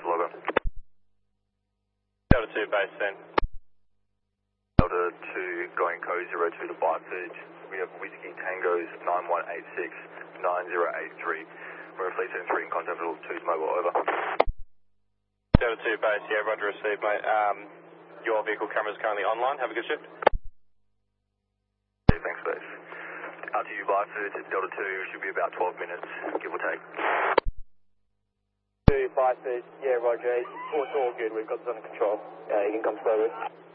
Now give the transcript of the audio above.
over. Delta 2 base then. Delta 2 going code 02 to Blackford. We have Whiskey Tango's 9186 9083. We're fleet 73 in contact with 2's mobile, over. Delta 2 base, yeah, roger received, mate. Your vehicle camera is currently online. Have a good shift. Yeah, thanks, base. Out to you, Blackford. Delta 2 should be about 12 minutes, give or take. 2 Blackford, yeah, roger. It's all good. We've got this under control. You can come slowly.